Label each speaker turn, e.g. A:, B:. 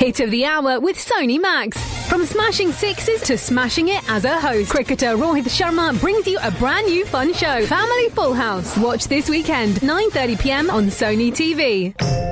A: Hit of the hour with Sony Max. From smashing sixes to smashing it as a host, cricketer Rohit Sharma brings you a brand new fun show, Family Full House. Watch this weekend, 9:30 p.m. on Sony TV.